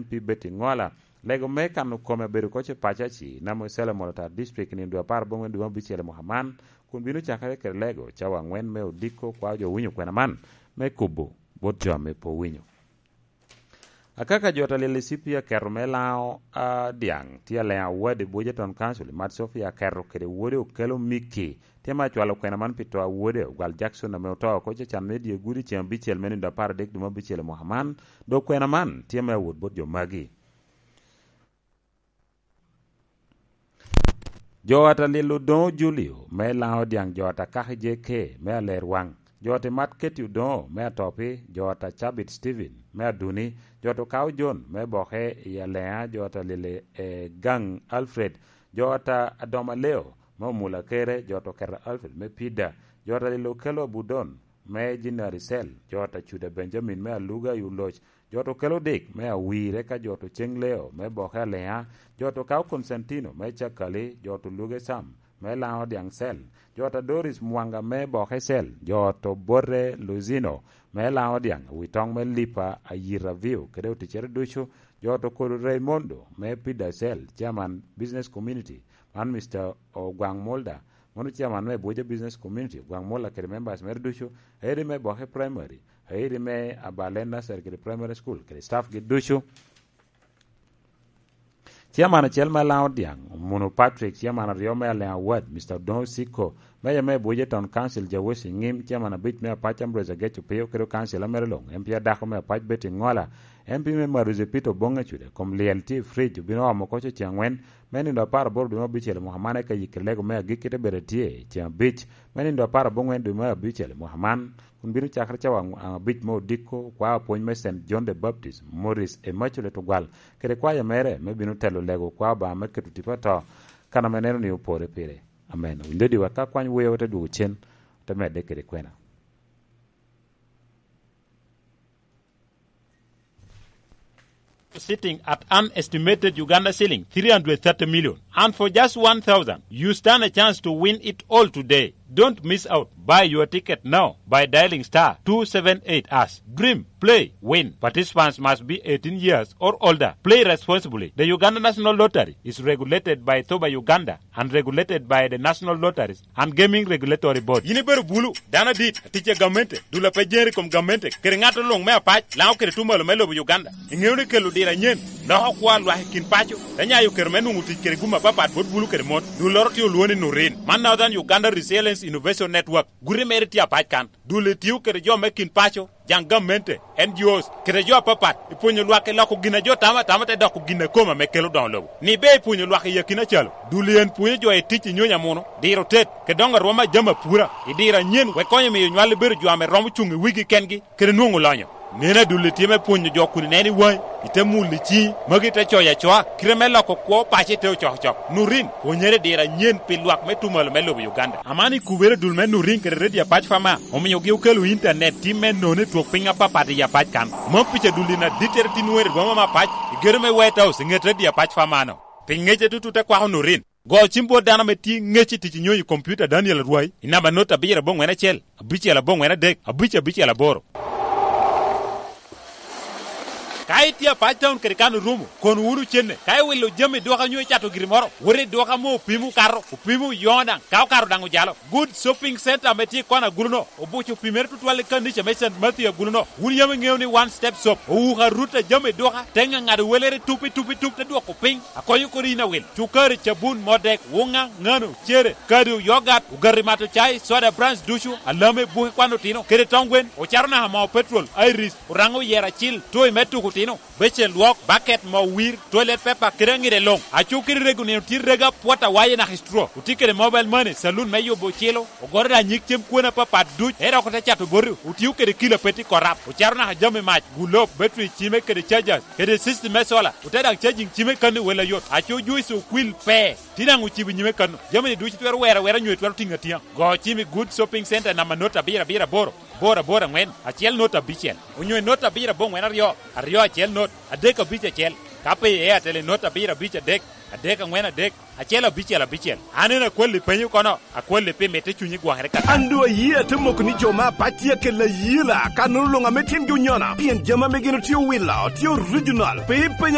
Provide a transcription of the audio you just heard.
MP Betty Ngola lego me kanu kome beru koche pachachi na Mosela Molotar district ni ndo par bongwe ndo bichele Mohaman kun binu chakare ker lego chawa ngwen me odiko kwa jo winyo kwena man me kubo botjo me po winyo akaka jota lele sipia kermelao diang tia le awade budgeton council mat Sofia kerro kede wode okelo miki tema chwalo kwena man pito awode gal Jackson na meoto ko chan media gudi chan bichel men ndo par dek dum bichele Mohaman do kwena man tema wod botjo magi Jota lilo don Julio me lao diang jota kahije ke me ler wang jota mat ketiu don me topi jota Chabit Steven me aduni jota kaw John me bohe ya lea jota lile gang Alfred jota adoma leo me mula kere jota kera Alfred me pida jota lilo kelo budon me jinari sel jota chuda Benjamin me aluga yuloch joto kelo dik me awire ka joto chengleo me bohe lea joto kaw Constantino me chakali joto luge sam me lao diang sel joto Doris Mwanga me bohe sel joto Bore Luzino me lao diang witong me lipa ayira view kede utichere ducho joto koru Raymondo me pida sel chairman business community man Mr. Ogwang Molda monu chairman me boja business community Ogwang Molda kede members me ducho edi me bohe primary edi me abalenda ser kede primary school kede staff ge ducho Chairman Chelma Laudiang, Mono Patrick, Chairman Riome Award, Mr. Don Siko, Mayor May Budgeton Council Jawisi Nim, Chairman a bit me a Pacham Breza get to pay Kero Council Amerlong, MP Dakome a Pach Betting Ngola, MP member Rizepito Bongachude, com loyalty free to Bino Mokoche Chiangwen, many in the parabol do not be Mohamanaka Yikelego Mea Gikite Beretie, Chiang Beach, many in the parabongwen do Mea Bichel, Mohaman. Kunbiru chakra bit mo diko kwa appointment St. John the Baptist Morris e machule to gwal kere kwa ya mere me binu telo lego kwa ba me ketu tipato kana meneno ni upore pire amen ndedi waka kwany weyo te du chen te mede kere kwena sitting at an estimated Uganda ceiling 330 million, and for just 1,000 you stand a chance to win it all today. Don't miss out. Buy your ticket now by dialing star 278#. Dream, play, win. Participants must be 18 years or older. Play responsibly. The Uganda National Lottery is regulated by Toba Uganda and regulated by the National Lotteries and Gaming Regulatory Board. Yiniberu bulu dana dit tiche government dula pejeri kom government keringato long me apach lao kere tumalo melo Uganda. Ingewne kelu dira nyen na kwa lwa kin pacho danya yu kermenu nguti kere guma papat bot bulu kere mot du lorti luone no ren. Man now than Uganda Resilience Innovation Network guri meriti apach kan dule tiu kere jo mekin pacho jang government NGOs kere jo papat ipunyo lwa ke lako gina jo tama te dako gina koma mekelo don lo ni be ipunyo lwa ke yakina chalo dule en punyo jo etichi nyonya mono diro tet ke donga roma jama pura idira nyen we konye me nywale beru jo ame romu chungi wigi kengi kere nungu lanyo nena dule tieme punyo jo kuni neni wai ite muli chi magita choya choa kiremela ko ko pache te chochok nurin onyere dira nyen pilwak metumal melo Uganda amani kubere dulme nurin kere redia pach fama omiyo gi ukelu internet timen none to pinga papa ya pach kan mo piche dulina diterti nuer goma ma pach germe weta usingete dia pach fama no pingeje tutute kwa nurin go chimbo dana meti ngechi ti nyoyi computer Daniel Ruai inaba nota bira bongwena chel abiche la bongwena dek abiche la boro kai tia pachon kerikanu rumu kon wuru chenne kai wilo jame doka nyoy chato girimoro wore doka mo pimu karo pimu yonda kaw karo dangu jalo good shopping center meti kona guluno obucho pimer tutwale kandiche mesen matia guluno wun yame ngewni one step shop o ha ruta jame doka tenga ngadu welere tupi te doko ping akoyu ko rina wel chukari chabun modek wonga ngano chere kadu yogurt ugarimato chai soda brands dushu alame buhi kwano tino kere tongwen o charna hama petrol iris urango yera chill toy metu tino beche luok bucket mo wir toilet paper kerengire long achukiri regune tirrega pota waye na histro utikere mobile money saloon meyo bochelo ogorda nyiktem kuona papa duch era ko tachato boru utiukere kilo peti korap ucharna jame match gulop battery chime kere chargers kere system mesola uteda charging chime kanu wela yot achu juice quill pe tinangu chibi nyime kanu jame duch twer wera nywe twer tingatia go chime good shopping center na manota bira bora ngwen achiel nota bichel unyo nota bira bongwen aryo achiel not adeka biche chel kape e atele nota bira biche dek adeka ngwen adek achiel bichel anena kweli penyu kono akweli pe mete chunyi gwangre ka ando yie temo kuni joma patia ke la yila kanulu ngametin gunyona pien jama megino tio willa tio regional pe